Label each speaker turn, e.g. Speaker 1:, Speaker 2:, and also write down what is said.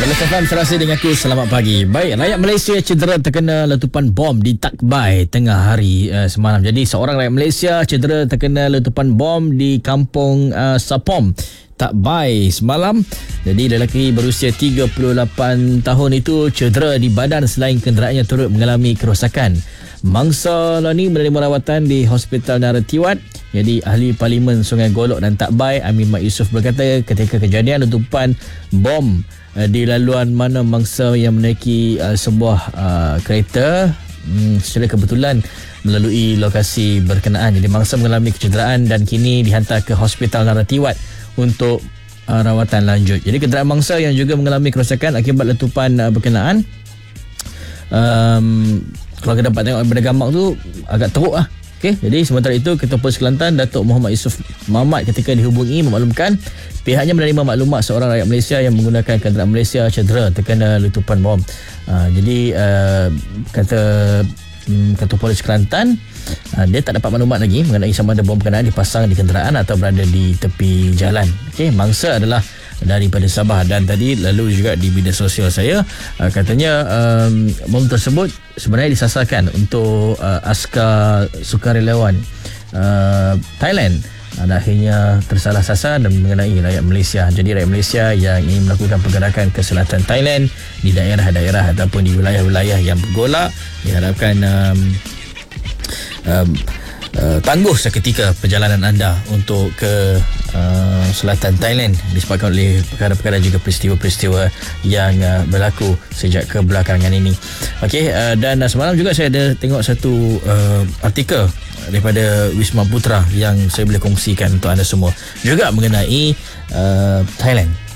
Speaker 1: Berlepas FM serasi dengan aku. Selamat pagi. Baik, rakyat Malaysia cedera terkena letupan bom di Takbai tengah hari semalam. Jadi seorang rakyat Malaysia cedera terkena letupan bom di kampung Sapom, Takbai semalam. Jadi lelaki berusia 38 tahun itu cedera di badan selain kenderaannya turut mengalami kerosakan. Mangsa ni menerima rawatan di Hospital Naratiwat. Jadi ahli Parlimen Sungai Golok dan Takbai, Amin Mat Yusof berkata ketika kejadian letupan bom di laluan mana mangsa yang menaiki sebuah kereta secara kebetulan melalui lokasi berkenaan. Jadi mangsa mengalami kecederaan dan kini dihantar ke Hospital Naratiwat untuk rawatan lanjut. Jadi kenderaan mangsa yang juga mengalami kerosakan akibat letupan berkenaan, kalau kita dapat tengok daripada gambar tu agak teruk lah. Okey, jadi sementara itu Ketua Polis Kelantan Datuk Muhammad Yusof Mamat ketika dihubungi memaklumkan pihaknya menerima maklumat seorang rakyat Malaysia yang menggunakan kenderaan Malaysia cedera terkena letupan bom. Jadi kata Ketua Polis Kelantan, dia tak dapat maklumat lagi mengenai sama ada bom berkenaan dipasang di kenderaan atau berada di tepi jalan. Okey, mangsa adalah daripada Sabah. Dan tadi lalu juga di media sosial saya katanya bom tersebut sebenarnya disasarkan untuk askar sukarelawan Thailand. Akhirnya tersalah sasar dan mengenai rakyat Malaysia. Jadi rakyat Malaysia yang ingin melakukan pergerakan ke selatan Thailand di daerah-daerah ataupun di wilayah-wilayah yang bergolak diharapkan tangguh seketika perjalanan anda untuk ke selatan Thailand disebabkan oleh perkara-perkara juga peristiwa-peristiwa yang berlaku sejak kebelakangan ini. Okey, dan semalam juga saya ada tengok satu artikel daripada Wisma Putra yang saya boleh kongsikan untuk anda semua juga mengenai Thailand.